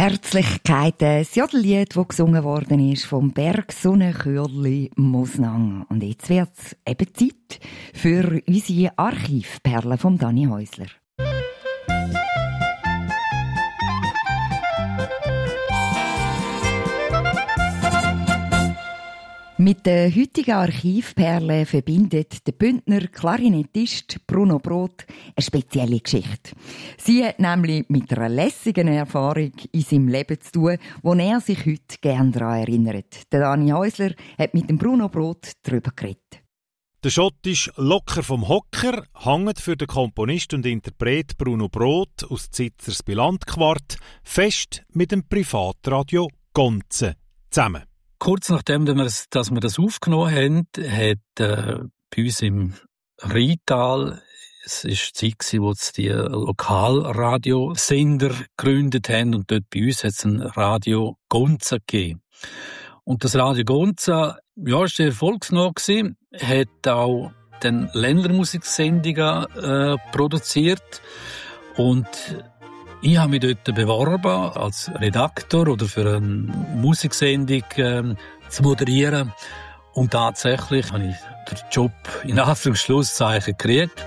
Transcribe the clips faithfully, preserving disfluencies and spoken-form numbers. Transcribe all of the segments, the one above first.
Herzlichkeit, das Jodellied, das gesungen worden ist vom Bergsonnenchürli Mosnang. Und jetzt wird es eben Zeit für unsere Archivperle von Dani Häusler. Mit der heutigen Archivperle verbindet der Bündner Klarinettist Bruno Brot eine spezielle Geschichte. Sie hat nämlich mit einer lässigen Erfahrung in seinem Leben zu tun, wo er sich heute gerne daran erinnert. Der Dani Häusler hat mit dem Bruno Brot darüber geredet. Der Schottisch «Locker vom Hocker» hängt für den Komponist und Interpret Bruno Brot aus Zitzers Bilandquart fest mit dem Privatradio Gonze zusammen. Kurz nachdem wir das, dass wir das aufgenommen haben, hat äh, bei uns im Rheintal, es war die Zeit, wo sie die Lokalradiosender gegründet haben, und dort bei uns hat es ein Radio Gonza gegeben. Und das Radio Gonza, ja, war sehr erfolgsnah gewesen, hat auch den Ländermusiksendungen äh, produziert, und ich habe mich dort beworben, als Redaktor oder für eine Musiksendung ähm, zu moderieren. Und tatsächlich habe ich den Job in Anführungs-Schlusszeichen gekriegt.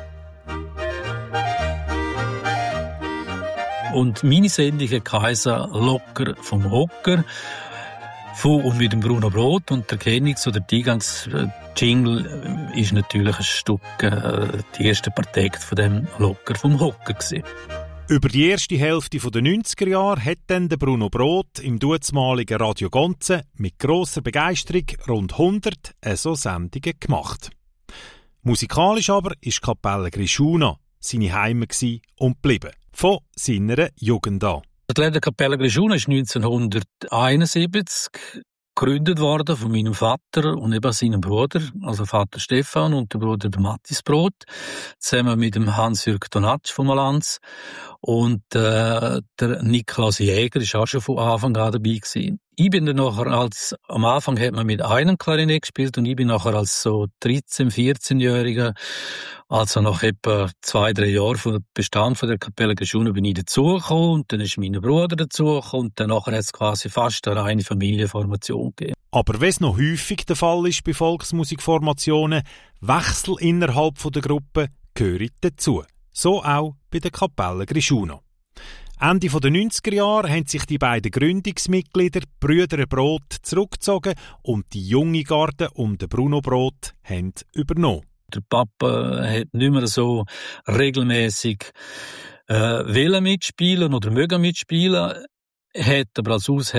Und meine Sendung heisst «Locker vom Hocker» von und mit dem Bruno Brot. Und der Kennings- oder der Eingangs-Jingle ist natürlich ein Stück, äh, die erste Partei von dem «Locker vom Hocker» gewesen. Über die erste Hälfte der neunziger Jahre hat dann der Bruno Brot im dazumaligen Radio Gonze mit grosser Begeisterung rund hundert so Sendungen gemacht. Musikalisch aber war Kapelle Grischuna seine Heime und geblieben. Von seiner Jugend an. Die Kapelle Grischuna ist neunzehnhunderteinundsiebzig gegründet worden von meinem Vater und eben seinem Bruder, also Vater Stefan und der Bruder der Matthias Brot, zusammen mit dem Hans-Jürg Donatsch von Malanz. Und äh, der Niklas Jäger ist auch schon von Anfang an dabei gewesen. Ich bin dann nachher als, am Anfang hat man mit einem Klarinett gespielt, und ich bin nachher als so dreizehn-, vierzehnjähriger, also nach etwa zwei, drei Jahren vom Bestand von der Kapelle Grischuna bin ich dazugekommen, und dann ist mein Bruder dazugekommen, und dann nachher hat es quasi fast eine reine Familienformation gegeben. Aber wie es noch häufig der Fall ist bei Volksmusikformationen, Wechsel innerhalb der Gruppe gehören dazu. So auch bei der Kapelle Grischuna. Ende der neunziger Jahre haben sich die beiden Gründungsmitglieder, Brüder Brot, zurückgezogen und die junge Garde um den Bruno Brot haben übernommen. Der Papa hat nicht mehr so regelmäßig äh, wollen mitspielen oder mögen mitspielen, hat aber als Aushängeschild